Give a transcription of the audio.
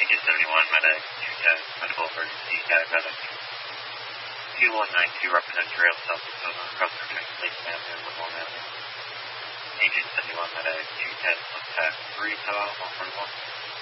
Agent 71, Medic, 210, medical emergency, diabetic. 2192, represent trail South Dakota, across the train, Lake Avenue, Woodlawn Avenue. Agent 71, Medic, 210, contact 3 Tower 141.